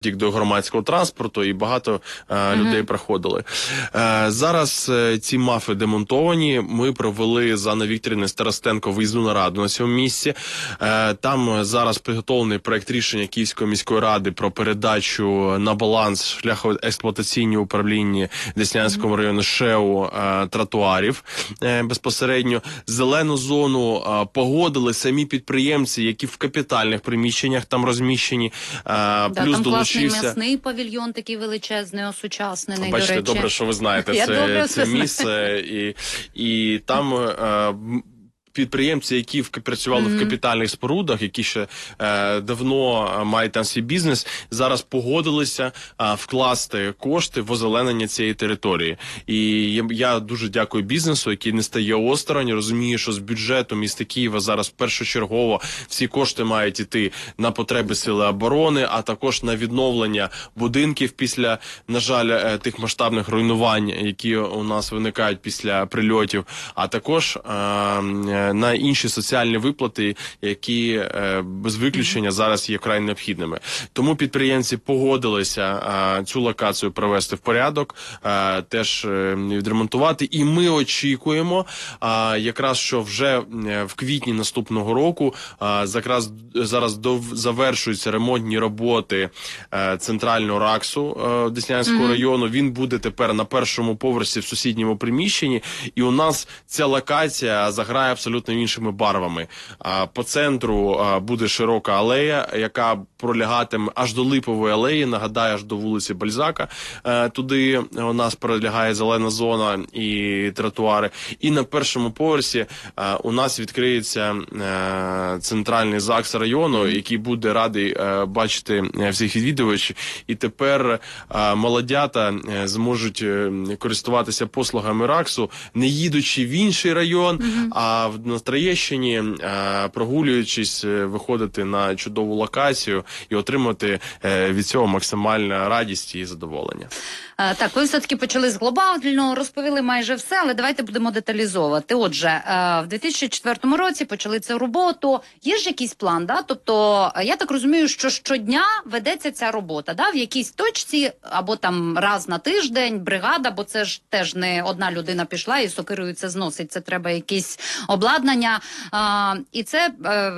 до громадського транспорту, і багато людей проходили. Зараз ці МАФи демонтовані. Ми провели з Анною Вікторівною Старостенко виїзну нараду на цьому місці. Там зараз підготовлений проект рішення Київської міської ради про передачу на баланс шляхоексплуатаційні управління Деснянському району ШЕУ тротуарів безпосередньо. Зелену зону погодили самі підприємці, які в капітальних приміщеннях там розміщені. Плюс долучився м'ясний павільйон, такий величезний, осучаснений, бачите, до речі. добре, що ви знаєте це місце. І там підприємці, які працювали в капітальних спорудах, які ще давно мають там свій бізнес, зараз погодилися вкласти кошти в озеленення цієї території. І я дуже дякую бізнесу, який не стає осторонь, розуміє, що з бюджету міста Києва зараз першочергово всі кошти мають іти на потреби Сили оборони, а також на відновлення будинків після, на жаль, тих масштабних руйнувань, які у нас виникають після прильотів, а також на інші соціальні виплати, які без виключення зараз є вкрай необхідними. Тому підприємці погодилися цю локацію привести в порядок, теж відремонтувати. І ми очікуємо, якраз що вже в квітні наступного року зараз завершуються ремонтні роботи центрального РАКСу Деснянського району. Він буде тепер на першому поверсі в сусідньому приміщенні, і у нас ця локація заграє абсолютно іншими барвами. По центру буде широка алея, яка пролягатиме аж до Липової алеї, нагадаю, аж до вулиці Бальзака. Туди у нас пролягає зелена зона і тротуари. І на першому поверсі у нас відкриється центральний ЗАГС району, який буде радий бачити всіх відвідувачів. І тепер молодята зможуть користуватися послугами РАКСу, не їдучи в інший район, а на Троєщині, прогулюючись, виходити на чудову локацію і отримати від цього максимальну радість і задоволення. Так, ви все-таки почали з глобального, розповіли майже все, але давайте будемо деталізовувати. Отже, в 2004 році почали цю роботу. Є ж якийсь план, да? Тобто, я так розумію, що щодня ведеться ця робота, да? В якійсь точці, або там раз на тиждень, бригада, бо це ж теж не одна людина пішла і сокирою це зносить, це треба якесь обладнання. І це...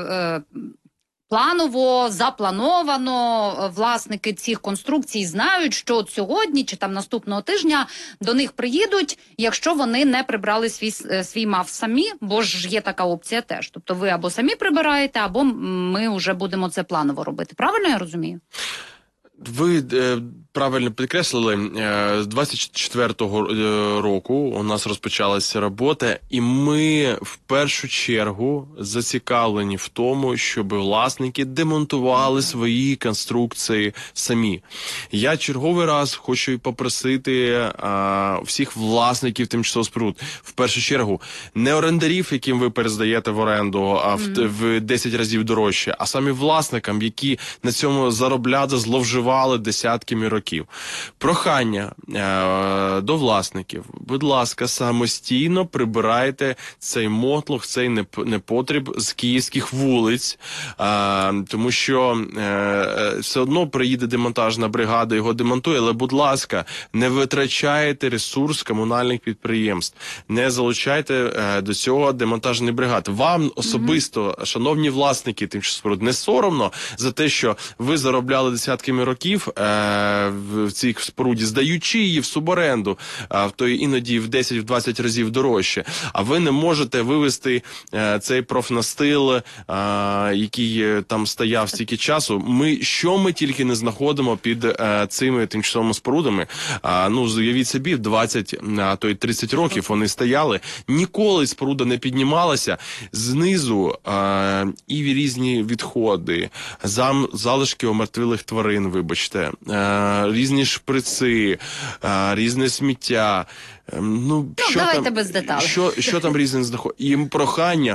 планово, заплановано, власники цих конструкцій знають, що от сьогодні чи там наступного тижня до них приїдуть, якщо вони не прибрали свій МАФ самі, бо ж є така опція теж. Тобто ви або самі прибираєте, або ми вже будемо це планово робити. Правильно я розумію? Ви правильно підкреслили, з 24-го року у нас розпочалася робота, і ми в першу чергу зацікавлені в тому, щоб власники демонтували свої конструкції самі. Я черговий раз хочу попросити всіх власників тимчасових споруд, в першу чергу, не орендарів, яким ви перездаєте в оренду в 10 разів дорожче, а самі власникам, які на цьому заробляли, зловживали десятками років. Прохання до власників. Будь ласка, самостійно прибирайте цей мотлох, цей непотріб з київських вулиць, тому що все одно приїде демонтажна бригада, його демонтує, але, будь ласка, не витрачайте ресурс комунальних підприємств, не залучайте до цього демонтажних бригад. Вам особисто, шановні власники тимчасових споруд, не соромно за те, що ви заробляли десятками років в цій споруді, здаючи її в суборенду, то іноді в 10-20 разів дорожче, а ви не можете вивести цей профнастил, який там стояв стільки часу. Що ми тільки не знаходимо під цими тимчасовими спорудами. Уявіть собі, 20, а то й 30 років вони стояли, ніколи споруда не піднімалася, знизу і різні відходи, залишки омертвілих тварин, вибачте, різні шприци, різне сміття. Давайте без деталей. Що там різне знаходить? Їм прохання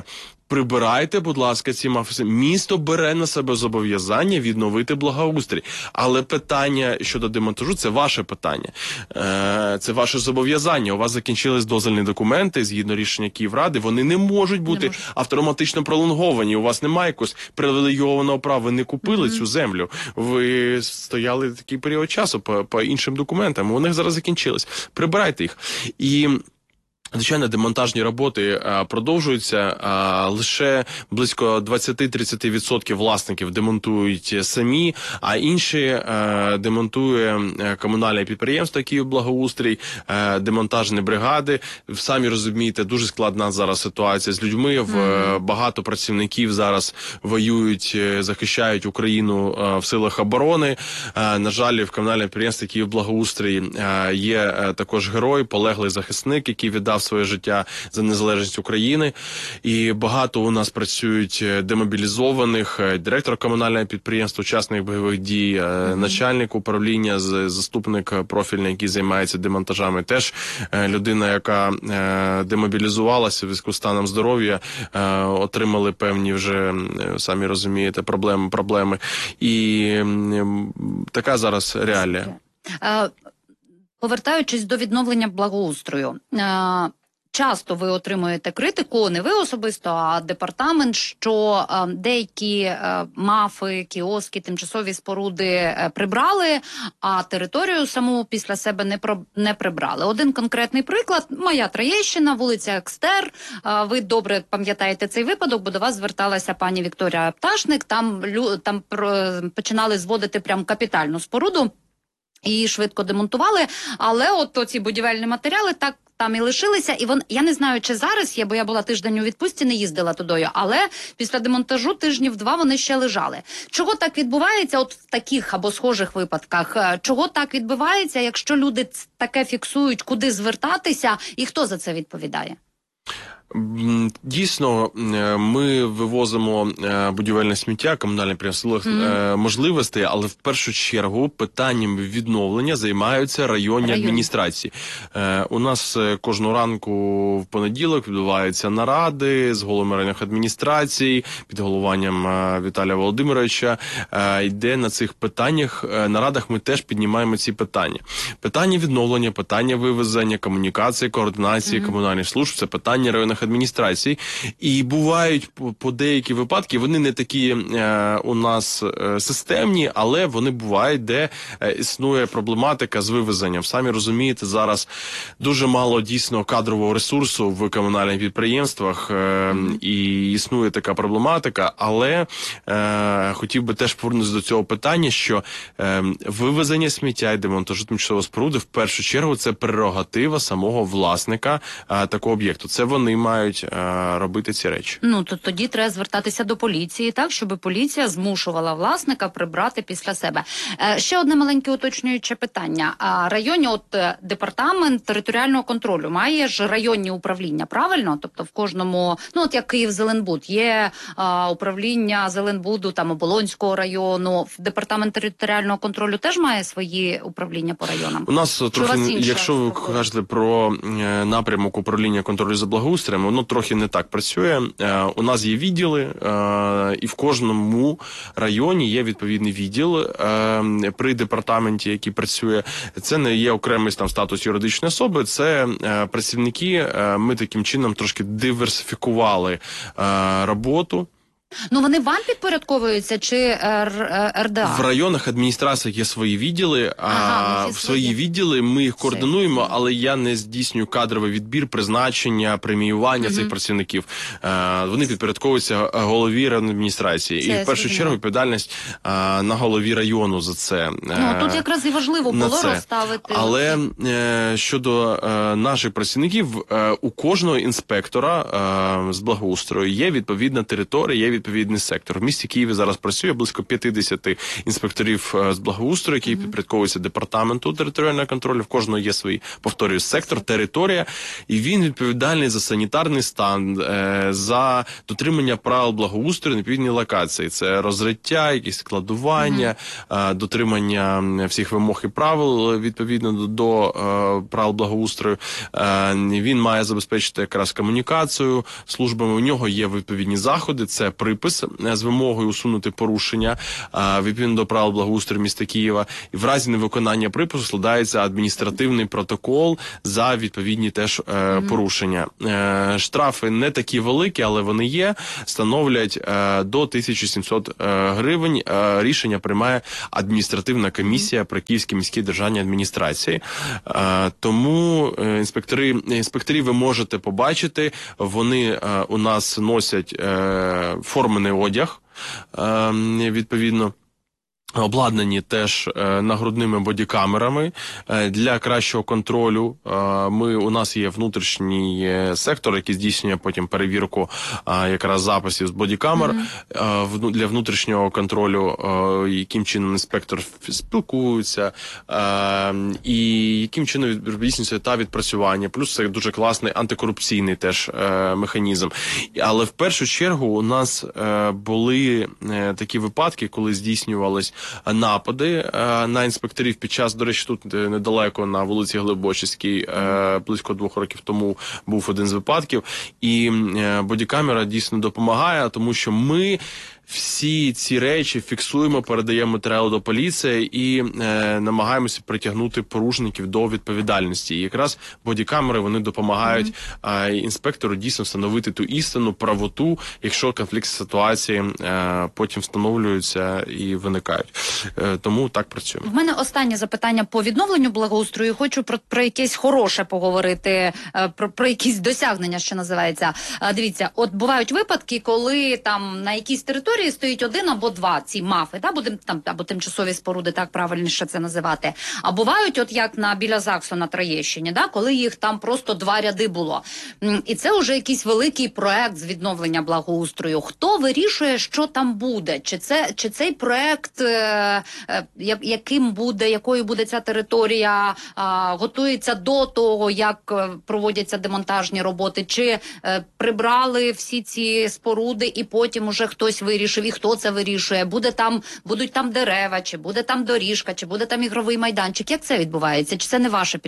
прибирайте, будь ласка, ці мафи. Місто бере на себе зобов'язання відновити благоустрій. Але питання щодо демонтажу – це ваше питання. Це ваше зобов'язання. У вас закінчились дозвільні документи, згідно рішення Київради, вони не можуть бути автоматично пролонговані. У вас немає якогось привілейованого права, ви не купили цю землю. Ви стояли такий період часу по іншим документам, у них зараз закінчились. Прибирайте їх. І звичайно, демонтажні роботи продовжуються, лише близько 20-30% власників демонтують самі, а інші демонтує комунальне підприємство «Київблагоустрій», демонтажні бригади. Самі розумієте, дуже складна зараз ситуація з людьми, багато працівників зараз воюють, захищають Україну в силах оборони. На жаль, в комунальному підприємстві «Київблагоустрій» є також герой, полеглий захисник, який віддав своє життя за незалежність України. І багато у нас працюють демобілізованих, директор комунального підприємства, учасник бойових дій, начальник управління, заступник профільний, який займається демонтажами. Теж людина, яка демобілізувалася в зв'язку з станом здоров'я, отримали певні вже, самі розумієте, проблеми. І така зараз реалія. Повертаючись до відновлення благоустрою, часто ви отримуєте критику, не ви особисто, а департамент, що деякі мафи, кіоски, тимчасові споруди прибрали, а територію саму після себе не прибрали. Один конкретний приклад – моя Троєщина, вулиця Екстер. Ви добре пам'ятаєте цей випадок, бо до вас зверталася пані Вікторія Пташник. Там починали зводити прям капітальну споруду. І швидко демонтували, але от ці будівельні матеріали так там і лишилися. І я не знаю, чи зараз є, бо я була тиждень у відпустці, не їздила тудою, але після демонтажу тижнів 2 вони ще лежали. Чого так відбувається от в таких або схожих випадках? Чого так відбувається, якщо люди таке фіксують, куди звертатися і хто за це відповідає? Дійсно, ми вивозимо будівельне сміття, комунальне підприємство, можливостей, але в першу чергу питанням відновлення займаються районні адміністрації. У нас кожного ранку в понеділок відбуваються наради з головами районних адміністрацій, під головуванням Віталія Володимировича, йде на цих питаннях, нарадах ми теж піднімаємо ці питання. Питання відновлення, питання вивезення, комунікації, координації комунальних служб – це питання районних адміністрацій. І бувають по деякі випадки, вони не такі у нас системні, але вони бувають, де існує проблематика з вивезенням. Самі розумієте, зараз дуже мало дійсно кадрового ресурсу в комунальних підприємствах, і існує така проблематика, але хотів би теж повернутися до цього питання, що вивезення сміття і демонтажу тимчасової споруди в першу чергу це прерогатива самого власника такого об'єкту. Це вони мають робити ці речі. Ну, то тоді треба звертатися до поліції, так, щоб поліція змушувала власника прибрати після себе. Ще одне маленьке уточнююче питання. Районні, департамент територіального контролю має ж районні управління, правильно? Тобто в кожному, як Київзеленбуд, є управління Зеленбуду, там Оболонського району, департамент територіального контролю теж має свої управління по районам? У нас трохи, якщо ви кажете про напрямок управління контролю за благоустроєм, воно трохи не так працює. У нас є відділи, і в кожному районі є відповідний відділ при департаменті, який працює. Це не є окремий там статус юридичної особи, це працівники. Ми таким чином трошки диверсифікували роботу. Ну, вони вам підпорядковуються чи РДА? В районних адміністраціях є свої відділи, в свої відділи ми їх координуємо, але я не здійснюю кадровий відбір, призначення, преміювання цих працівників. Вони підпорядковуються голові районної адміністрації. І в першу чергу відповідальність на голові району за це. Тут якраз і важливо було розставити. Але щодо наших працівників, у кожного інспектора з благоустрою є відповідна територія, є відповідний сектор. В місті Києві зараз працює близько 50 інспекторів з благоустрою, які підпорядковуються департаменту територіального контролю. В кожного є свій, повторюю, сектор, територія, і він відповідальний за санітарний стан, за дотримання правил благоустрою на відповідній локації. Це розриття, якісь складування, дотримання всіх вимог і правил відповідно до правил благоустрою. Він має забезпечити якраз комунікацію з службами. У нього є відповідні заходи, це припис з вимогою усунути порушення відповідно до правил благоустрою міста Києва. І в разі невиконання припису складається адміністративний протокол за відповідні теж порушення. Штрафи не такі великі, але вони є, становлять до 1700 гривень. Рішення приймає адміністративна комісія при Київській міській державній адміністрації. Тому інспекторів ви можете побачити, вони у нас носять формений одяг, відповідно. Обладнані теж нагрудними бодікамерами для кращого контролю. У нас є внутрішній сектор, який здійснює потім перевірку якраз записів з бодікамер для внутрішнього контролю, яким чином інспектор спілкується і яким чином здійснюється та відпрацювання. Плюс це дуже класний антикорупційний теж механізм. Але в першу чергу у нас були такі випадки, коли здійснювались напади на інспекторів під час, до речі, тут недалеко на вулиці Глибочицькій, близько 2 років тому був один з випадків, і бодікамера дійсно допомагає, тому що ми всі ці речі фіксуємо, передаємо матеріали до поліції і намагаємося притягнути порушників до відповідальності. І якраз бодікамери, вони допомагають інспектору дійсно встановити ту істину, правоту, якщо конфлікт ситуації потім встановлюються і виникають. Тому так працюємо. В мене останнє запитання по відновленню благоустрою. Хочу про якесь хороше поговорити, про якісь досягнення, що називається. Дивіться, от бувають випадки, коли там на якійсь території стоїть 1 або 2 ці МАФи, будемо там, або тимчасові споруди, так правильніше це називати. А бувають, от як біля ЗАГСу на Троєщині, коли їх там просто 2 ряди було. І це вже якийсь великий проект з відновлення благоустрою. Хто вирішує, що там буде? Чи цей проект, якою буде ця територія, готується до того, як проводяться демонтажні роботи? Чи прибрали всі ці споруди і потім уже хтось вирішив, і хто це вирішує? Будуть там дерева, чи буде там доріжка, чи буде там ігровий майданчик? Як це відбувається? Чи це не ваше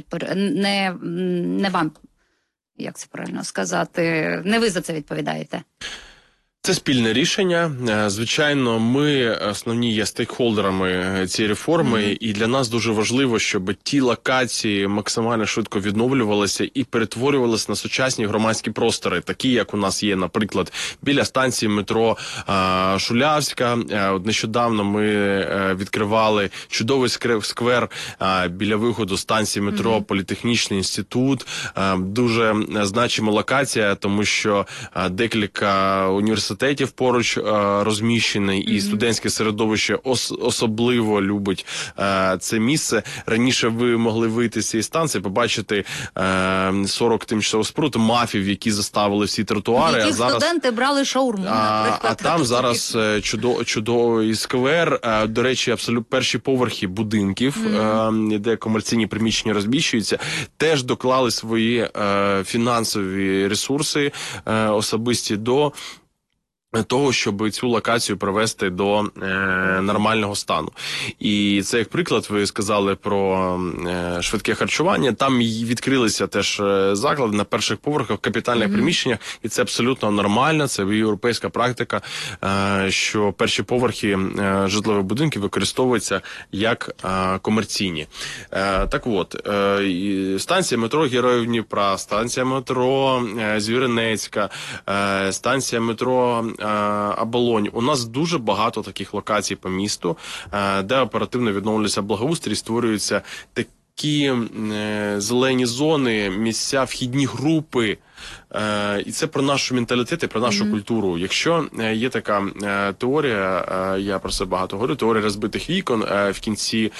не вам, як це правильно сказати, не ви за це відповідаєте? Це спільне рішення. Звичайно, ми основні є стейкхолдерами цієї реформи, і для нас дуже важливо, щоб ті локації максимально швидко відновлювалися і перетворювалися на сучасні громадські простори, такі, як у нас є, наприклад, біля станції метро Шулявська. Нещодавно ми відкривали чудовий сквер біля виходу станції метро Політехнічний інститут. Дуже значима локація, тому що декілька університетів поруч розміщений, і студентське середовище особливо любить це місце. Раніше ви могли вийти з цієї станції, побачити 40 тимчасових споруд, мафів, які заставили всі тротуари. Які студенти брали шаурму, наприклад. А там зараз чудовий сквер. До речі, абсолютно перші поверхи будинків, де комерційні приміщення розміщуються, теж доклали свої фінансові ресурси особисті до того, щоб цю локацію привести до нормального стану. І це як приклад, ви сказали про швидке харчування. Там відкрилися теж заклади на перших поверхах, в капітальних приміщеннях, і це абсолютно нормально, це європейська практика, що перші поверхи житлових будинків використовуються як комерційні. Так от, станція метро Героїв Дніпра, станція метро Звіринецька, станція метро Оболонь. У нас дуже багато таких локацій по місту, де оперативно відновлюється благоустрій, створюються такі зелені зони, місця, вхідні групи. І це про наш менталітет і про нашу культуру. Якщо є така теорія, я про це багато говорю, теорія розбитих вікон, в кінці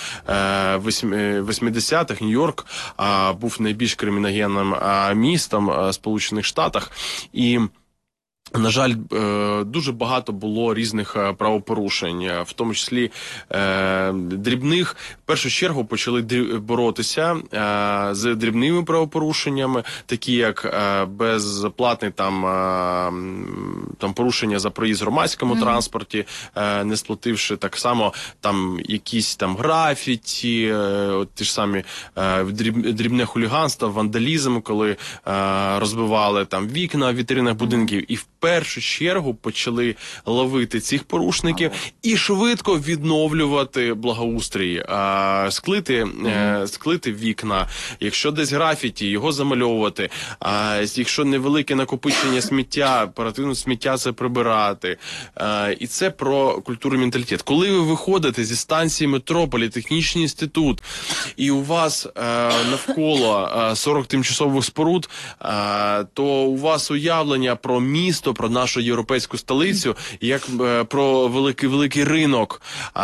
80-х Нью-Йорк був найбільш криміногенним містом в Сполучених Штатах, і На жаль, дуже багато було різних правопорушень, в тому числі дрібних. В першу чергу почали боротися з дрібними правопорушеннями, такі як безплатне там порушення за проїзд в громадському транспорті, не сплативши, так само там якісь там графіті, ті ж самі дрібне хуліганство, вандалізм, коли розбивали там вікна в вітринах будинків. І в першу чергу почали ловити цих порушників і швидко відновлювати благоустрій, склити вікна, якщо десь графіті, його замальовувати, якщо невелике накопичення сміття, оперативно сміття це прибирати. І це про культуру і менталітет. Коли ви виходите зі станції метро, політехнічний інститут, і у вас навколо 40 тимчасових споруд, то у вас уявлення про місто, про нашу європейську столицю, як про великий ринок,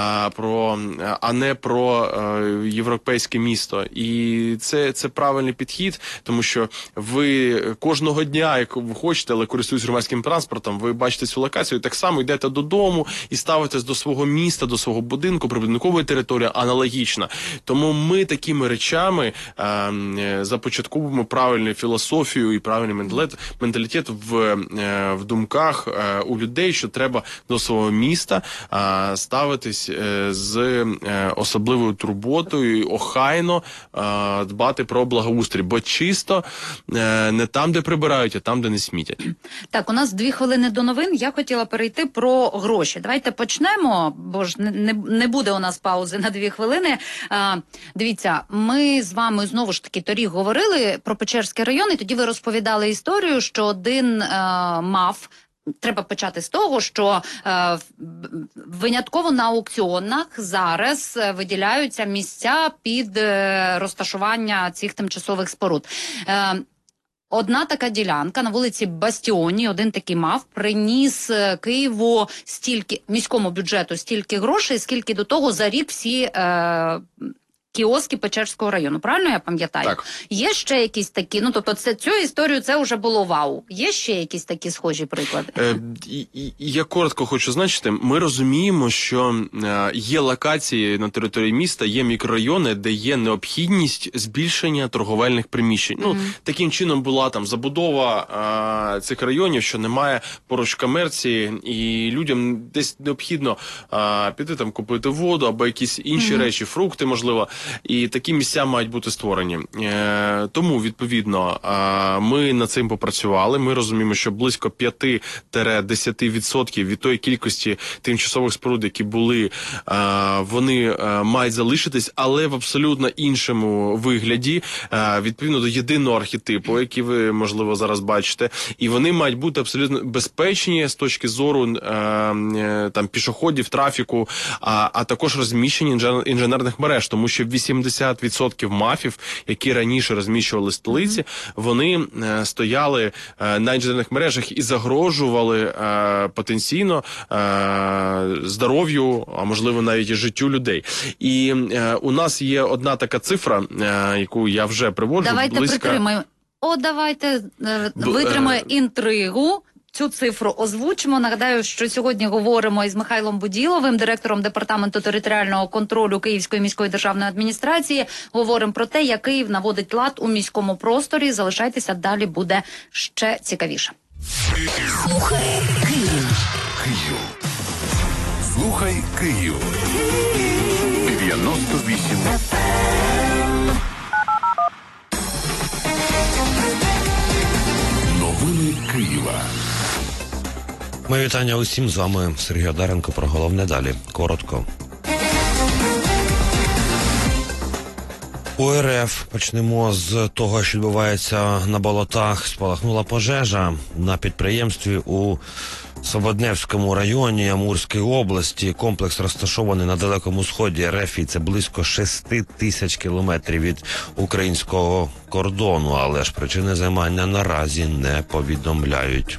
а не про європейське місто. І це правильний підхід, тому що ви кожного дня, як ви хочете, але користуєтесь громадським транспортом, ви бачите цю локацію, і так само йдете додому і ставитесь до свого міста, до свого будинку, прибудинкової території аналогічно. Тому ми такими речами започатковуємо правильну філософію і правильний менталітет в думках у людей, що треба до свого міста ставитись з особливою турботою, охайно дбати про благоустрій, бо чисто не там, де прибирають, а там, де не смітять. Так, у нас 2 хвилини до новин. Я хотіла перейти про гроші. Давайте почнемо, бо ж не буде у нас паузи на 2 хвилини. Дивіться, ми з вами знову ж таки торік говорили про Печерський район, і тоді ви розповідали історію, що один мав. Треба почати з того, що винятково на аукціонах зараз виділяються місця під розташування цих тимчасових споруд. Одна така ділянка на вулиці Бастіоні, один такий мав, приніс Києву міському бюджету стільки грошей, скільки до того за рік всі кіоски Печерського району. Правильно я пам'ятаю? Так. Є ще якісь такі, цю історію, це вже було вау. Є ще якісь такі схожі приклади? Я коротко хочу зазначити, ми розуміємо, що є локації на території міста, є мікрорайони, де є необхідність збільшення торговельних приміщень. Таким чином була там забудова цих районів, що немає поруч комерції, і людям десь необхідно піти там купити воду або якісь інші речі, фрукти, можливо. І такі місця мають бути створені. Тому, відповідно, ми над цим попрацювали. Ми розуміємо, що близько 5-10% від тої кількості тимчасових споруд, які були, вони мають залишитись, але в абсолютно іншому вигляді, відповідно до єдиного архетипу, який ви, можливо, зараз бачите. І вони мають бути абсолютно безпечні з точки зору там пішоходів, трафіку, а також розміщення інженерних мереж, тому що 80% МАФів, які раніше розміщували столиці, вони стояли на інженерних мережах і загрожували потенційно здоров'ю, а можливо навіть і життю людей. І у нас є одна така цифра, яку я вже приводжу. Давайте притримаємо. Давайте витримаємо інтригу. Цю цифру озвучимо. Нагадаю, що сьогодні говоримо із Михайлом Буділовим, директором департаменту територіального контролю Київської міської державної адміністрації. Говоримо про те, як Київ наводить лад у міському просторі. Залишайтеся, далі буде ще цікавіше. Слухай Київ. Слухай Київ. 98 Новини Києва. Моє вітання усім, з вами Сергій Одаренко. Про головне далі. Коротко. У РФ почнемо з того, що відбувається на болотах. Спалахнула пожежа на підприємстві у Свободневському районі Амурської області. Комплекс розташований на Далекому Сході РФ, і це близько 6 тисяч кілометрів від українського кордону, але ж причини займання наразі не повідомляють.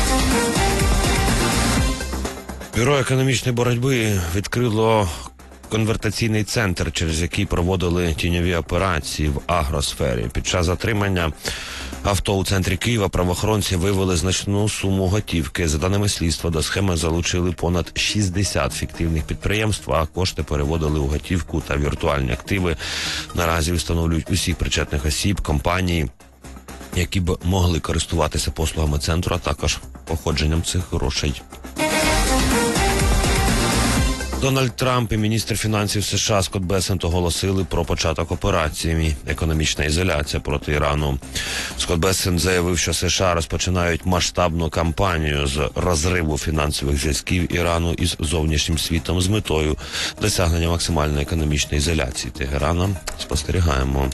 Бюро економічної боротьби відкрило конвертаційний центр, через який проводили тіньові операції в агросфері. Під час затримання авто у центрі Києва правоохоронці виявили значну суму готівки. За даними слідства, до схеми залучили понад 60 фіктивних підприємств, а кошти переводили у готівку та віртуальні активи. Наразі встановлюють усіх причетних осіб, компаній, які б могли користуватися послугами центру, а також походженням цих грошей. Дональд Трамп і міністр фінансів США Скотт Бессент оголосили про початок операції «Економічна ізоляція» проти Ірану. Скотт Бессент заявив, що США розпочинають масштабну кампанію з розриву фінансових зв'язків Ірану із зовнішнім світом з метою досягнення максимальної економічної ізоляції Тегерана. Спостерігаємо.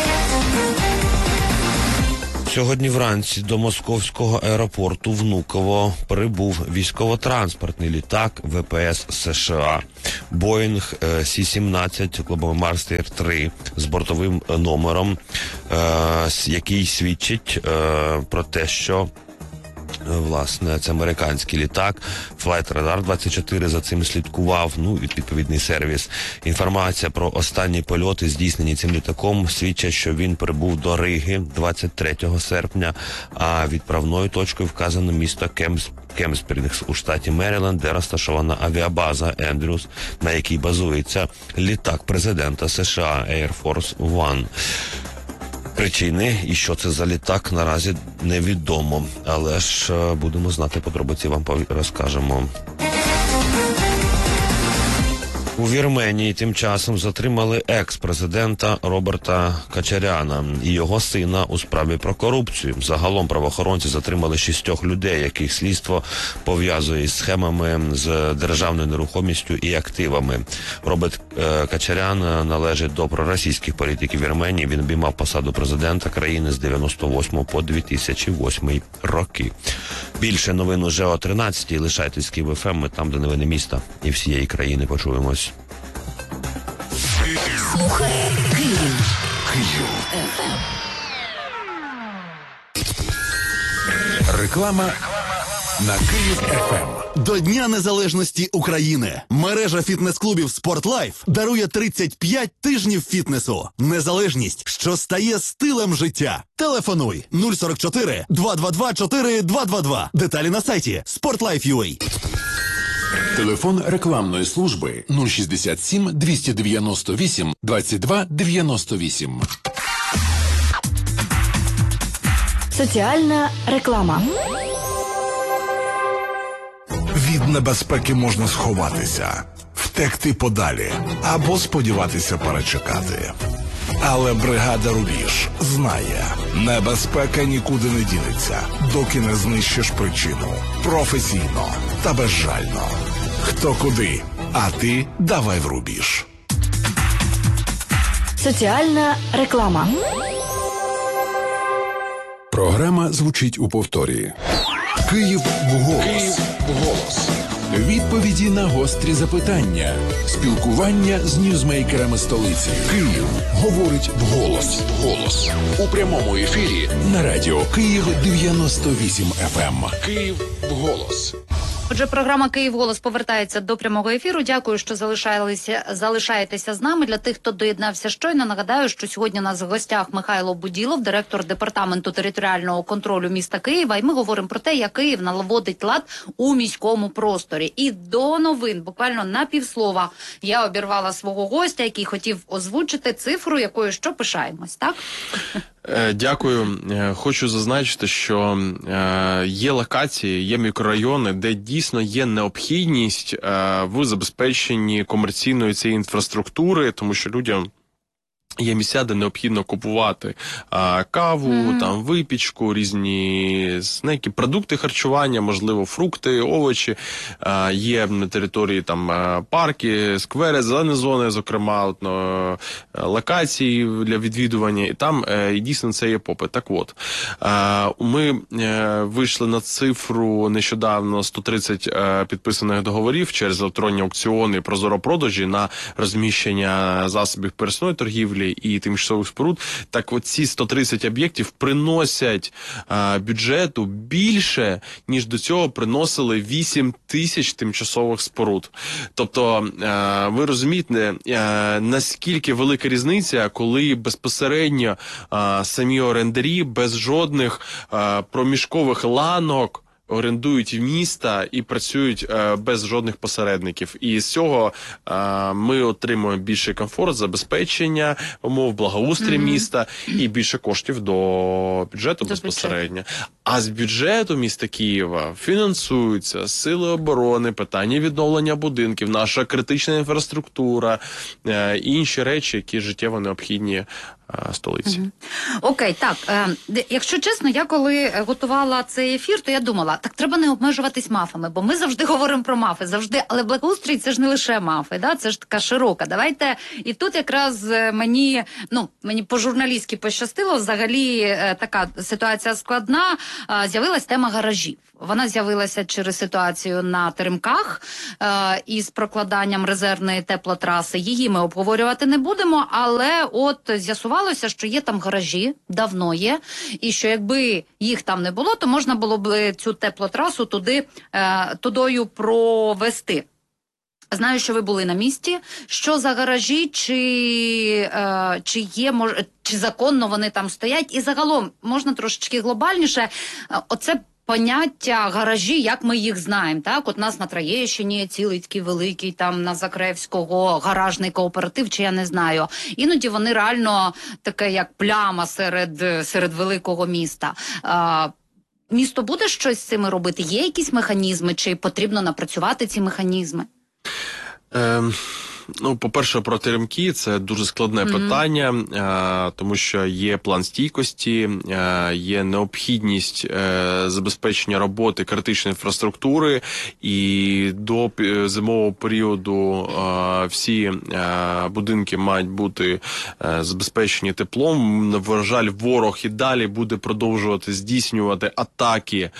Сьогодні вранці до московського аеропорту Внуково прибув військово-транспортний літак ВПС США Боїнг Сі-17 Globemaster-3 з бортовим номером, який свідчить про те, що власне, це американський літак. Flight Radar 24 за цим слідкував, відповідний сервіс. Інформація про останні польоти, здійснені цим літаком, свідчить, що він прибув до Риги 23 серпня, а відправною точкою вказано місто Кемспірг у штаті Меріленд, де розташована авіабаза Ендрюс, на якій базується літак президента США Air Force One. Причини і що це за літак наразі невідомо, але ж будемо знати подробиці, вам розкажемо. У Вірменії тим часом затримали екс-президента Роберта Качаряна і його сина у справі про корупцію. Загалом правоохоронці затримали 6 людей, яких слідство пов'язує із схемами з державною нерухомістю і активами. Роберт Качарян належить до проросійських політиків Вірменії. Він обіймав посаду президента країни з 98 по 2008 роки. Більше новин уже о 13-й. Лишайтесь з Київ ФМ, ми там, де новини міста і всієї країни. Почуємось. Слухай Київ. Реклама на Київ ФМ. До Дня Незалежності України мережа фітнес-клубів «Спортлайф» дарує 35 тижнів фітнесу. Незалежність, що стає стилем життя. Телефонуй 044 222 4222. Деталі на сайті sportlife.ua. Телефон рекламної служби 067 298 22 98. Соціальна реклама. Від небезпеки можна сховатися, втекти подалі або сподіватися перечекати. Але бригада «Рубіж» знає, небезпека нікуди не дінеться, доки не знищиш причину. Професійно та безжально. Хто куди, а ти давай в «Рубіж». Соціальна реклама. Програма звучить у повторі. Київ вголос. Відповіді на гострі запитання. Спілкування з ньюзмейкерами столиці. Київ говорить вголос. У прямому ефірі на радіо Київ 98 FM. Київ вголос. Отже, програма «Київ голос» повертається до прямого ефіру. Дякую, що залишаєтеся з нами. Для тих, хто доєднався щойно, нагадаю, що сьогодні у нас в гостях Михайло Буділов, директор департаменту територіального контролю міста Києва. І ми говоримо про те, як Київ наводить лад у міському просторі. І до новин, буквально на півслова, я обірвала свого гостя, який хотів озвучити цифру, якою що пишаємось, так? Дякую. Хочу зазначити, що є локації, є мікрорайони, де дійсно є необхідність в забезпеченні комерційної цієї інфраструктури, тому що людям є місця, де необхідно купувати каву, там випічку, різні снеки, продукти харчування, можливо, фрукти, овочі. Є на території там парки, сквери, зелені зони, зокрема, локації для відвідування. І там дійсно це є попит. Так от, ми вийшли на цифру нещодавно 130 підписаних договорів через електронні аукціони, прозоропродажі на розміщення засобів пересної торгівлі будівлі і тимчасових споруд, так от ці 130 об'єктів приносять бюджету більше, ніж до цього приносили 8 тисяч тимчасових споруд. Тобто, ви розумієте, наскільки велика різниця, коли безпосередньо самі орендарі без жодних проміжкових ланок орендують міста і працюють без жодних посередників. І з цього ми отримуємо більший комфорт, забезпечення умов, благоустрій міста і більше коштів до бюджету безпосередньо. А з бюджету міста Києва фінансуються сили оборони, питання відновлення будинків, наша критична інфраструктура, інші речі, які життєво необхідні столиці. Окей, так. Якщо чесно, я коли готувала цей ефір, то я думала, так треба не обмежуватись мафами, бо ми завжди говоримо про мафи, завжди, але благоустрій – це ж не лише мафи, да? Це ж така широка. Давайте, і тут якраз мені по-журналістськи пощастило, взагалі така ситуація складна, з'явилась тема гаражів. Вона з'явилася через ситуацію на Теремках із прокладанням резервної теплотраси. Її ми обговорювати не будемо, але от з'ясувалося, що є там гаражі, давно є, і що якби їх там не було, то можна було б цю теплотрасу тудою провести. Знаю, що ви були на місці. Що за гаражі, чи законно вони там стоять? І загалом, можна трошечки глобальніше, оце поняття гаражі, як ми їх знаємо, так? От у нас на Троєщині цілий такий великий, там на Закревського гаражний кооператив, чи я не знаю. Іноді вони реально таке, як пляма серед великого міста. Місто буде щось з цими робити? Є якісь механізми, чи потрібно напрацювати ці механізми? По-перше, про Теремки – це дуже складне питання, тому що є план стійкості, є необхідність забезпечення роботи критичної інфраструктури, і до зимового періоду всі будинки мають бути забезпечені теплом. На жаль, ворог і далі буде продовжувати здійснювати атаки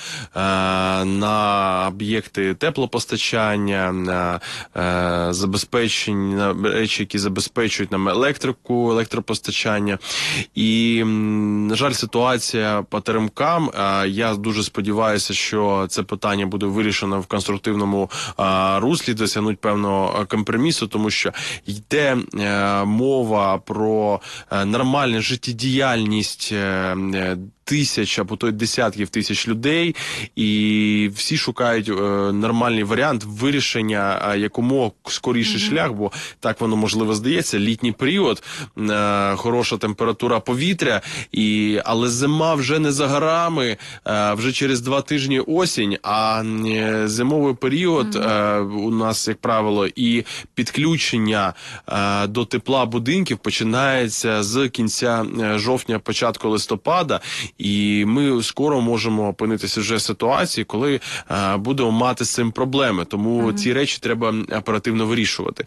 на об'єкти теплопостачання, на забезпечення, на речі, які забезпечують нам електрику, електропостачання. І, на жаль, ситуація по Теремкам, я дуже сподіваюся, що це питання буде вирішено в конструктивному руслі, досягнуть певного компромісу, тому що йде мова про нормальну життєдіяльність тисяч, або то й десятків тисяч людей, і всі шукають нормальний варіант вирішення якомога скоріший шлях, бо так воно можливо здається, літній період, хороша температура повітря, але зима вже не за горами, вже через 2 тижні осінь, а зимовий період у нас, як правило, і підключення до тепла будинків починається з кінця жовтня, початку листопада, і ми скоро можемо опинитися вже в ситуації, коли будемо мати з цим проблеми. Тому ці речі треба оперативно вирішувати.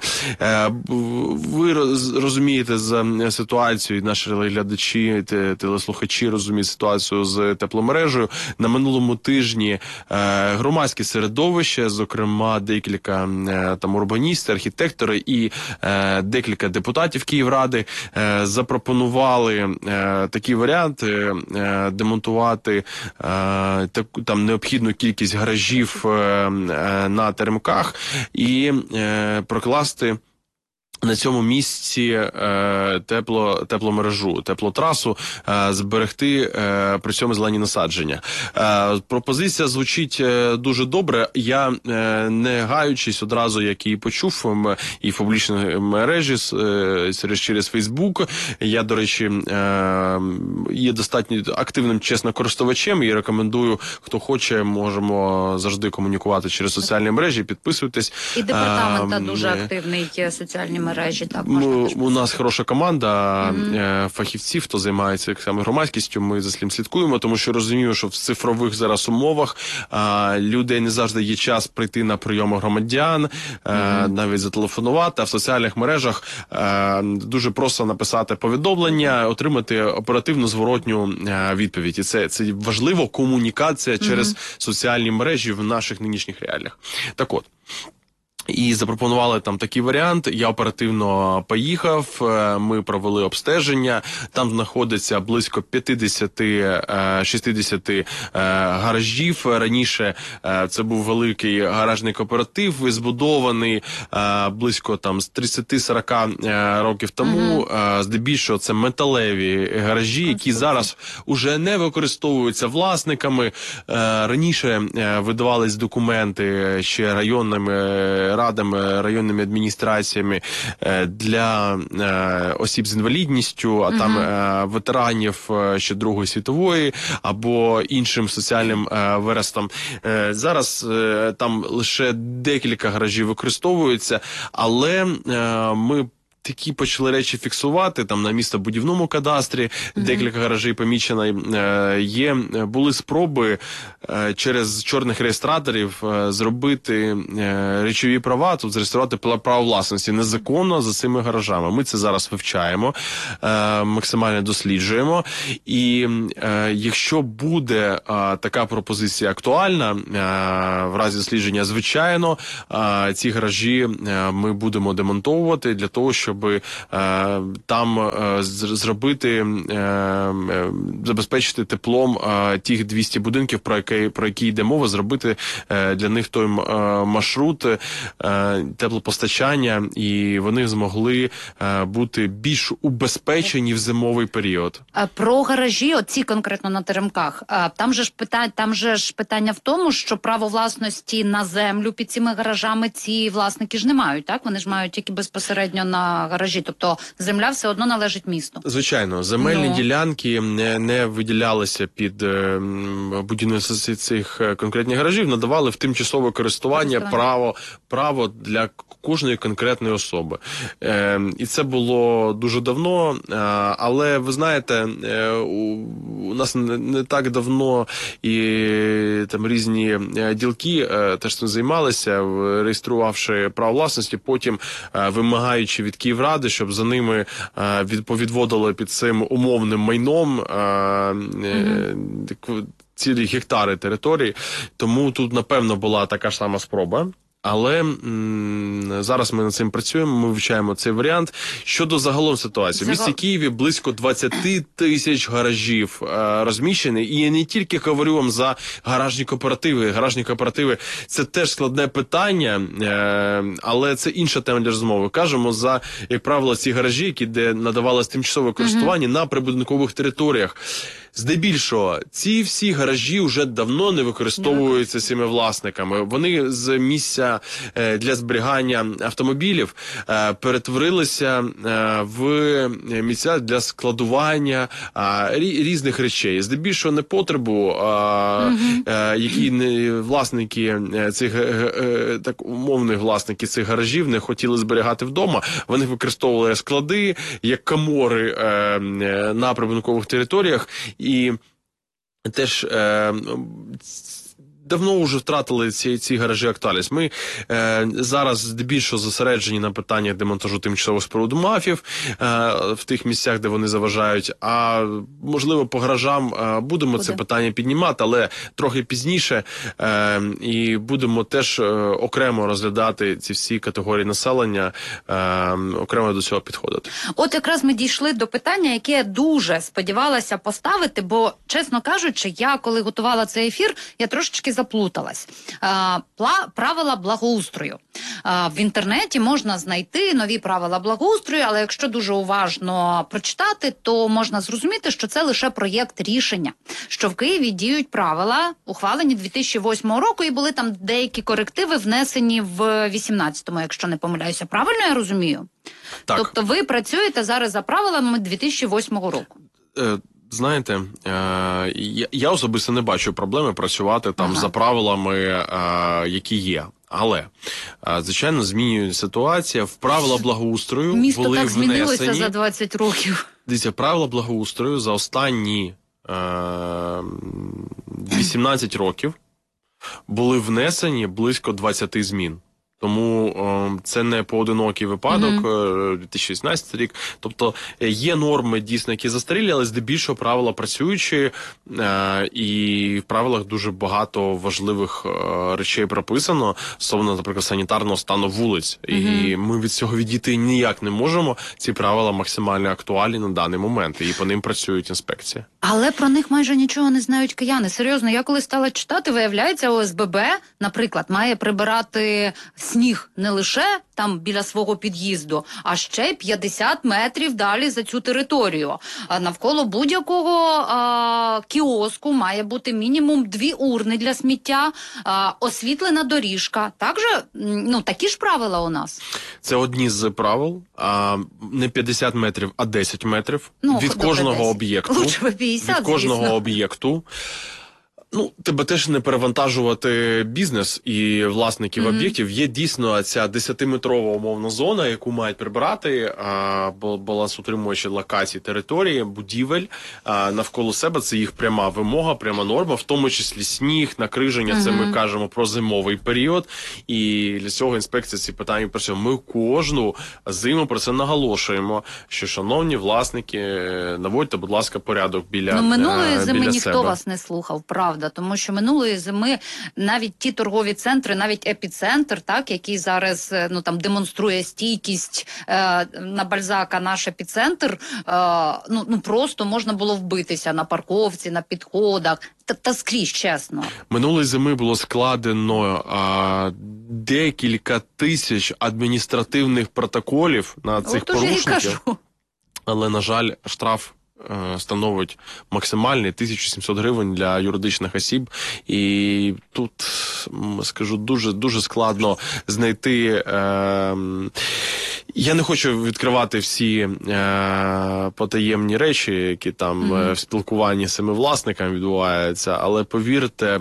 Ви розумієте з ситуацією, наші глядачі, телеслухачі розуміють ситуацію з тепломережею. На минулому тижні громадське середовище, зокрема декілька там урбаністів, архітектори і декілька депутатів Київради запропонували такі варіанти: демонтувати там необхідну кількість гаражів на Теремках і прокласти на цьому місці тепломережу, теплотрасу, зберегти при цьому зелені насадження. Пропозиція звучить дуже добре. Я, не гаючись, одразу, як її почув, і в публічній мережі, через Фейсбук, я, до речі, є достатньо активним, чесно, користувачем, і рекомендую, хто хоче, можемо завжди комунікувати через соціальні мережі, підписуйтесь. І департамент дуже активний соціальні мережі. У нас хороша команда фахівців, хто займається саме громадськістю. Ми за цим слідкуємо, тому що розуміємо, що в цифрових зараз умовах людей не завжди є час прийти на прийоми громадян, навіть зателефонувати, а в соціальних мережах дуже просто написати повідомлення, отримати оперативну зворотню відповідь. І це важливо, комунікація через соціальні мережі в наших нинішніх реаліях. Так от, І запропонували там такий варіант. Я оперативно поїхав, ми провели обстеження. Там знаходиться близько 50-60 гаражів. Раніше це був великий гаражний кооператив, збудований близько там з 30-40 років тому. Здебільшого це металеві гаражі, які зараз уже не використовуються власниками. Раніше видавались документи ще районними радами, районними адміністраціями для осіб з інвалідністю, а там ветеранів ще Другої світової або іншим соціальним верестам. Зараз там лише декілька гаражів використовуються, але ми такі почали речі фіксувати, там на містобудівному кадастрі декілька гаражів помічено є. Були спроби через чорних реєстраторів зробити речові права, тут зареєструвати право власності незаконно за цими гаражами. Ми це зараз вивчаємо, максимально досліджуємо. І якщо буде така пропозиція актуальна, в разі дослідження, звичайно, ці гаражі ми будемо демонтовувати для того, щоб там зробити, забезпечити теплом тих 200 будинків, про які йде мова, зробити для них той маршрут теплопостачання, і вони змогли бути більш убезпечені в зимовий період. Про гаражі, оці конкретно на Теремках, там же ж питання в тому, що право власності на землю під цими гаражами ці власники ж не мають, так? Вони ж мають тільки безпосередньо на гаражі, тобто земля все одно належить місту. Звичайно, земельні ділянки не виділялися під будівництво цих конкретних гаражів, надавали в тимчасове користування право для кожної конкретної особи. І це було дуже давно, але ви знаєте, у нас не так давно і там різні ділки теж цим займалися, реєструвавши право власності, потім вимагаючи від Київради, щоб за ними повідводили під цим умовним майном цілі гектари території. Тому тут, напевно, була така ж сама спроба. Але зараз ми над цим працюємо, ми вивчаємо цей варіант. Щодо загалом ситуації, в місті Києві близько 20 тисяч гаражів розміщені. І я не тільки говорю вам за гаражні кооперативи. Гаражні кооперативи – це теж складне питання, але це інша тема для розмови. Кажемо за, як правило, ці гаражі, які надавалось тимчасове користування на прибудинкових територіях. Здебільшого, ці всі гаражі вже давно не використовуються цими власниками. Вони з місця для зберігання автомобілів перетворилися в місця для складування різних речей. Здебільшого непотребу, які власники цих, так умовних власники цих гаражів не хотіли зберігати вдома. Вони використовували склади, як камори на прибудинкових територіях. І теж давно вже втратили ці гаражі актуальність. Ми зараз здебільшого зосереджені на питаннях демонтажу тимчасових споруд МАФів в тих місцях, де вони заважають. А можливо, по гаражам будемо це питання піднімати, але трохи пізніше. І будемо теж окремо розглядати ці всі категорії населення, окремо до цього підходити. От якраз ми дійшли до питання, яке я дуже сподівалася поставити, бо, чесно кажучи, я коли готувала цей ефір, я трошечки заплуталась. Правила благоустрою. В інтернеті можна знайти нові правила благоустрою, але якщо дуже уважно прочитати, то можна зрозуміти, що це лише проєкт рішення. Що в Києві діють правила, ухвалені 2008 року, і були там деякі корективи внесені в 2018-му, якщо не помиляюся. Правильно я розумію? Так. Тобто ви працюєте зараз за правилами 2008 року? Знаєте, я особисто не бачу проблеми працювати там за правилами, які є. Але, звичайно, змінює ситуація. В правила благоустрою Місто були так внесені... змінилося за 20 років. Дивіться, правила благоустрою за останні 18 років були внесені близько 20 змін. Тому це не поодинокий випадок, 2018 рік. Тобто є норми, дійсно, які застарілі, але здебільшого правила працюючі, і в правилах дуже багато важливих речей прописано, стосовно, наприклад, санітарного стану вулиць. І ми від цього відійти ніяк не можемо. Ці правила максимально актуальні на даний момент, і по ним працюють інспекції. Але про них майже нічого не знають кияни. Серйозно, я коли стала читати, виявляється, ОСББ, наприклад, має прибирати сніг не лише там біля свого під'їзду, а ще й 50 метрів далі за цю територію. А навколо будь-якого кіоску має бути мінімум 2 урни для сміття, освітлена доріжка. Такі ж правила у нас. Це одні з правил. Не 50 метрів, а 10 метрів від кожного 10. об'єкту. Лучше би 50, від кожного звісно. об'єкту. Тебе теж не перевантажувати бізнес і власників об'єктів. Є дійсно ця 10-метрова умовна зона, яку мають прибирати балансоутримувачі локацій, території, будівель навколо себе. Це їх пряма вимога, пряма норма, в тому числі сніг, накриження. Це ми кажемо про зимовий період. І для цього інспекція ці питання працює. Ми кожну зиму про це наголошуємо, що, шановні власники, наводьте, будь ласка, порядок біля минулої зими біля ніхто себе. вас не слухав, правда. Тому що минулої зими навіть ті торгові центри, навіть епіцентр, який зараз демонструє стійкість на Бальзака, наш епіцентр, просто можна було вбитися на парковці, на підходах. Та скрізь, чесно. Минулої зими було складено декілька тисяч адміністративних протоколів на цих порушників. Але, на жаль, штраф становить максимальний 1700 гривень для юридичних осіб. І тут, скажу, дуже складно знайти... Я не хочу відкривати всі потаємні речі, які там в спілкуванні з цими власниками відбуваються, але повірте,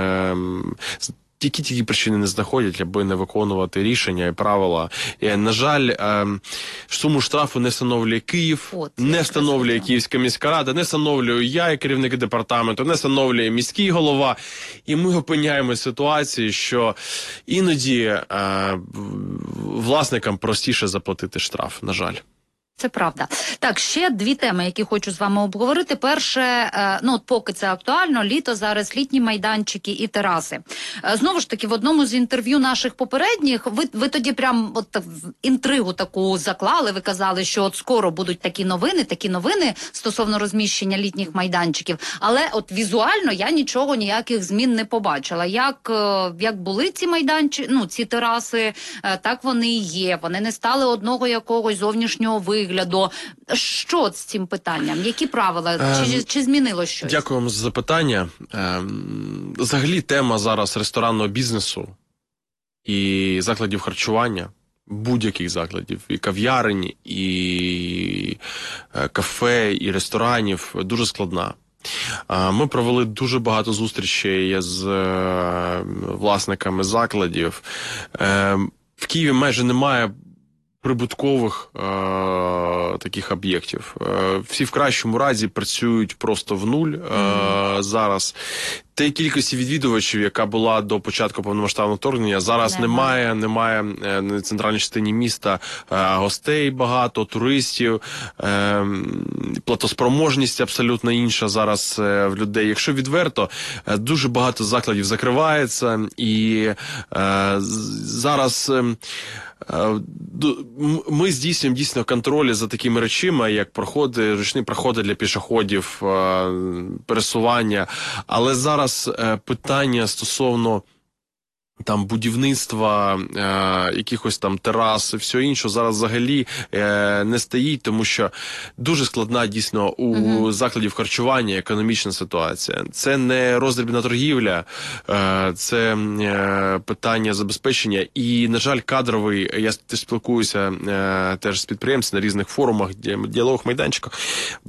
які причини не знаходять, аби не виконувати рішення і правила. І, на жаль, суму штрафу не встановлює Київ, не встановлює Київська міська рада, не встановлюю я, як керівник департаменту, не встановлює міський голова. І ми опиняємося в ситуації, що іноді власникам простіше заплатити штраф, на жаль. Це правда. Так, ще 2 теми, які хочу з вами обговорити. Перше, поки це актуально, літо зараз, літні майданчики і тераси. Знову ж таки, в одному з інтерв'ю наших попередніх, ви тоді прям інтригу таку заклали, ви казали, що скоро будуть такі новини стосовно розміщення літніх майданчиків. Але візуально я ніяких змін не побачила. Як були ці майданчики, ці тераси, так вони і є. Вони не стали одного якогось зовнішнього вигляду. Що з цим питанням? Які правила? Чи змінило щось? Дякуємо за запитання. Взагалі тема зараз ресторанного бізнесу і закладів харчування, будь-яких закладів, і кав'ярень, і кафе, і ресторанів дуже складна. Ми провели дуже багато зустрічей з власниками закладів. В Києві майже немає прибуткових таких об'єктів. Всі в кращому разі працюють просто в нуль зараз. Тієї кількості відвідувачів, яка була до початку повномасштабного вторгнення, зараз немає на центральній частині міста гостей багато, туристів, платоспроможність абсолютно інша зараз в людей. Якщо відверто, дуже багато закладів закривається, і зараз ми здійснюємо дійсно контролі за такими речами, як ручні проходи для пішоходів, пересування, але зараз питання стосовно будівництва якихось терас і все інше зараз взагалі не стоїть, тому що дуже складна дійсно у закладів харчування економічна ситуація. Це не роздрібна торгівля, це питання забезпечення і, на жаль, кадровий, я спілкуюся теж з підприємцями на різних форумах, діалогах, майданчиках, дуже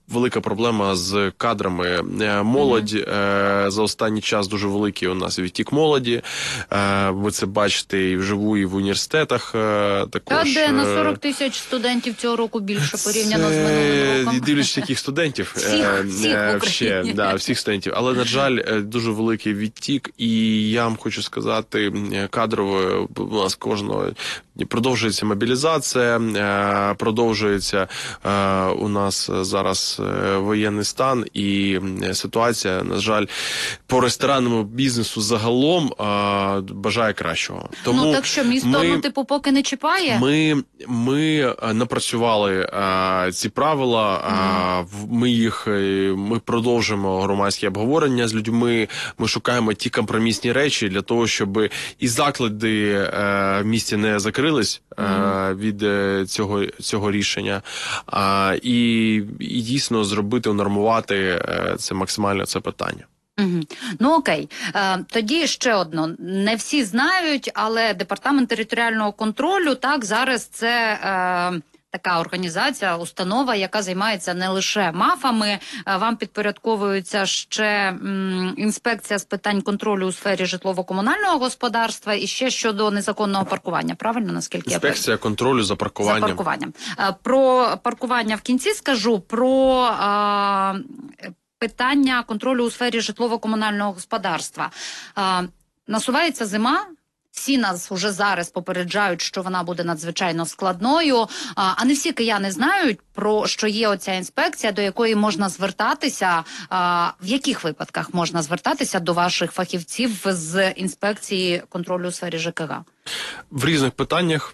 велика проблема з кадрами. Молодь за останній час дуже великий у нас відтік молоді. Ви це бачите і вживу, і в університетах також. Та де на 40 тисяч студентів цього року більше порівняно з минулим роком? Дивлячись, яких студентів. Всіх студентів. Але, на жаль, дуже великий відтік. І я вам хочу сказати, кадрово у нас кожного продовжується мобілізація, продовжується у нас зараз воєнний стан, і ситуація, на жаль, по ресторанному бізнесу загалом бажає кращого. Тому так що, місто, поки не чіпає? Ми напрацювали ці правила, ми продовжуємо громадські обговорення з людьми, ми шукаємо ті компромісні речі для того, щоб і заклади в місті не закрились від цього рішення, і дійсно зробити, унормувати це максимально це питання. Ну окей, тоді ще одно. Не всі знають, але Департамент територіального контролю, так, зараз це така організація, установа, яка займається не лише МАФами, вам підпорядковується ще інспекція з питань контролю у сфері житлово-комунального господарства і ще щодо незаконного паркування, правильно, наскільки інспекція контролю за паркуванням. За паркуванням. Про паркування в кінці скажу, про питання контролю у сфері житлово-комунального господарства. Насувається зима. Всі нас вже зараз попереджають, що вона буде надзвичайно складною, а не всі кияни знають, про що є оця інспекція, до якої можна звертатися, в яких випадках можна звертатися до ваших фахівців з інспекції контролю у сфері ЖКГ? В різних питаннях.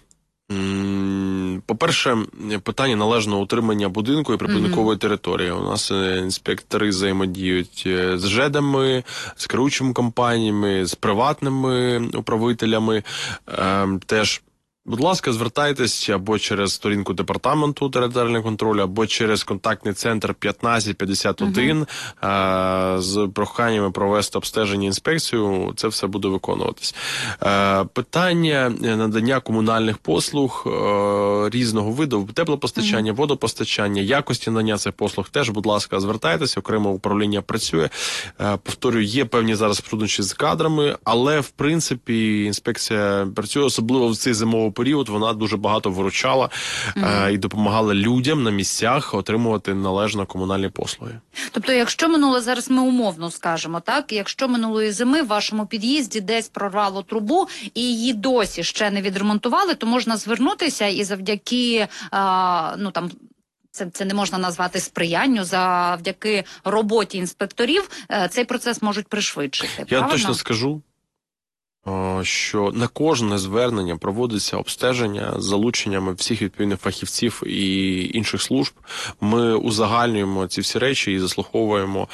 По-перше, питання належного утримання будинку і прибудинкової території. У нас інспектори взаємодіють з ЖЕДами, з керуючими компаніями, з приватними управителями. Теж, будь ласка, звертайтесь або через сторінку Департаменту територіального контролю, або через контактний центр 1551 з проханнями провести обстеження, інспекцію. Це все буде виконуватись. Питання надання комунальних послуг різного виду, теплопостачання, водопостачання, якості надання цих послуг теж, будь ласка, звертайтеся, окреме управління працює. Повторюю, є певні зараз труднощі з кадрами, але, в принципі, інспекція працює, особливо в цей зимовий період, вона дуже багато виручала і допомагала людям на місцях отримувати належно комунальні послуги. Тобто, якщо зараз ми умовно скажемо, так, якщо минулої зими в вашому під'їзді десь прорвало трубу і її досі ще не відремонтували, то можна звернутися і завдяки, це не можна назвати сприянню, завдяки роботі інспекторів цей процес можуть пришвидшити. Я точно скажу, що на кожне звернення проводиться обстеження з залученням всіх відповідних фахівців і інших служб. Ми узагальнюємо ці всі речі і заслуховуємо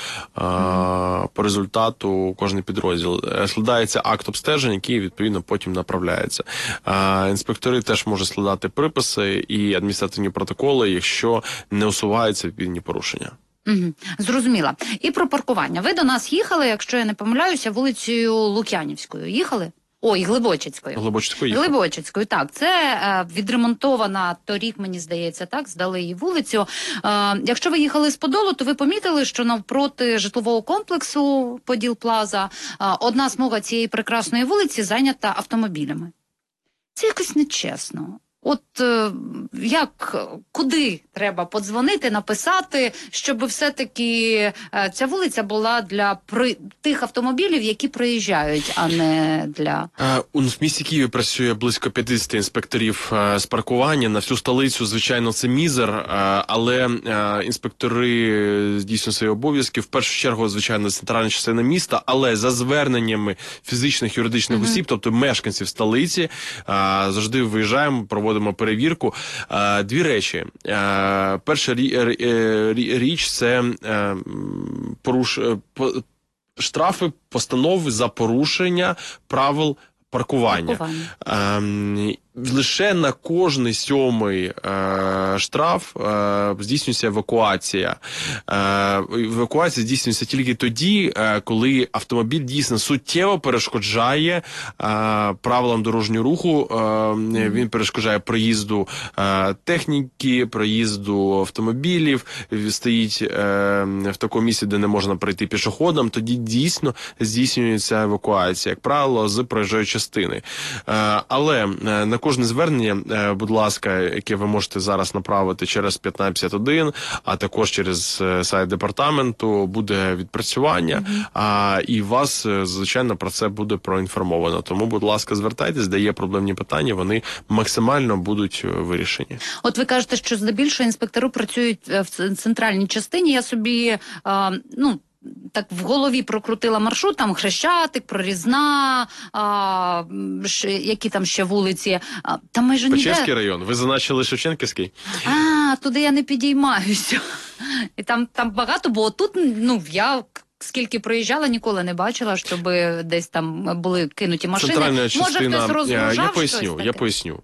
по результату кожний підрозділ. Складається акт обстеження, який відповідно потім направляється. Інспектори теж можуть складати приписи і адміністративні протоколи, якщо не усуваються відповідні порушення. Зрозуміла. І про паркування. Ви до нас їхали, якщо я не помиляюся, вулицею Лук'янівською. Їхали? Ой, Глибочицькою. Глибочицькою, так. Це відремонтована торік, мені здається, так, здали її вулицю. Якщо ви їхали з Подолу, то ви помітили, що навпроти житлового комплексу Поділ Плаза одна смуга цієї прекрасної вулиці зайнята автомобілями. Це якось нечесно. От куди треба подзвонити, написати, щоб все-таки ця вулиця була для тих автомобілів, які проїжджають, а не для... В місті Києві працює близько 50 інспекторів з паркування. На всю столицю, звичайно, це мізер, але інспектори здійснюють свої обов'язки. В першу чергу, звичайно, центральна частина міста, але за зверненнями фізичних, юридичних осіб, тобто мешканців столиці, завжди виїжджаємо, проводимо перевірку. Дві речі. Перша річ – це штрафи, постанови за порушення правил паркування. лише на кожний 7-й штраф здійснюється евакуація. Евакуація здійснюється тільки тоді, коли автомобіль дійсно суттєво перешкоджає правилам дорожнього руху. Він перешкоджає проїзду техніки, проїзду автомобілів, стоїть в такому місці, де не можна пройти пішоходом, тоді дійсно здійснюється евакуація, як правило, з проїжджої частини. Але на кожне звернення, будь ласка, яке ви можете зараз направити через 1551, а також через сайт департаменту, буде відпрацювання, і вас, звичайно, про це буде проінформовано. Тому, будь ласка, звертайтесь, де є проблемні питання, вони максимально будуть вирішені. От ви кажете, що здебільшого інспектори працюють в центральній частині. Я собі, так в голові прокрутила маршрут, там Хрещатик, Прорізна, які там ще вулиці. Там майже ніде... Печерський район. Ви зазначили Шевченківський? Туди я не підіймаюся. І там багато, бо тут, я... Скільки проїжджала, ніколи не бачила, щоб десь там були кинуті машини. Центральна частина, може, хтось розгружав я поясню.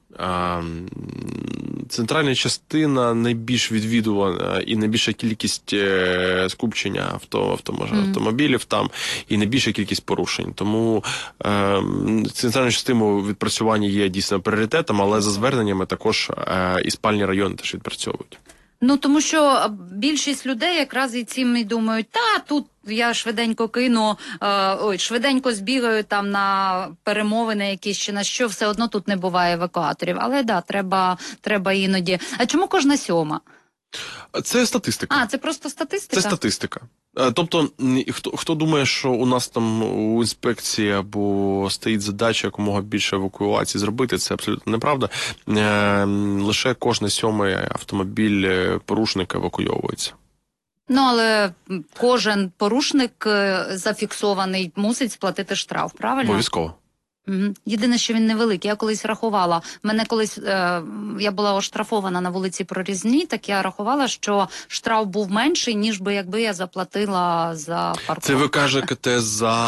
Центральна частина найбільш відвідувана і найбільша кількість скупчення автомобілів там і найбільша кількість порушень. Тому центральну частину відпрацювання є дійсно пріоритетом, але за зверненнями також і спальні райони теж відпрацьовують. Тому що більшість людей якраз і цим і думають, тут я швиденько кину, швиденько збігаю там на перемовини якісь чи на що, все одно тут не буває евакуаторів. Але треба іноді. А чому кожна 7-ма? Це статистика. Це просто статистика? Це статистика. Тобто, хто думає, що у нас там у інспекції або стоїть задача якомога більше евакуації зробити, це абсолютно неправда. Лише кожен 7-й автомобіль порушника евакуйовується. Але кожен порушник зафіксований мусить сплатити штраф, правильно? Обов'язково. Єдине, що він невеликий. Я колись рахувала. Мене колись, я була оштрафована на вулиці Прорізній, так я рахувала, що штраф був менший, ніж би якби я заплатила за парковку. Це ви кажете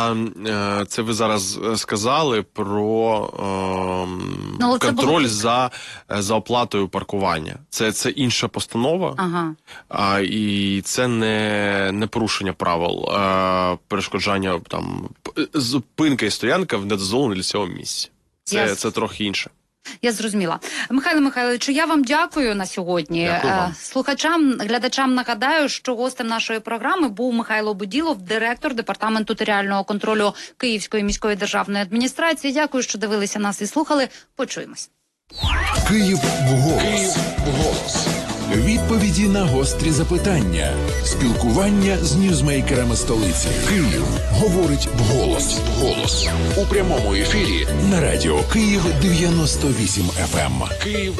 це ви зараз сказали про контроль за оплатою паркування. Це інша постанова, і це не порушення правил перешкоджання там зупинка і стоянка в недозволеному для цього місці. Це трохи інше. Я зрозуміла. Михайло Михайловичу, я вам дякую на сьогодні. Дякую вам. Слухачам, глядачам нагадаю, що гостем нашої програми був Михайло Буділов, директор Департаменту територіального контролю Київської міської державної адміністрації. Дякую, що дивилися нас і слухали. Почуємось. Київ вголос. Відповіді на гострі запитання. Спілкування з ньюзмейкерами столиці. Київ говорить вголос. У прямому ефірі на радіо Київ 98 FM. Київ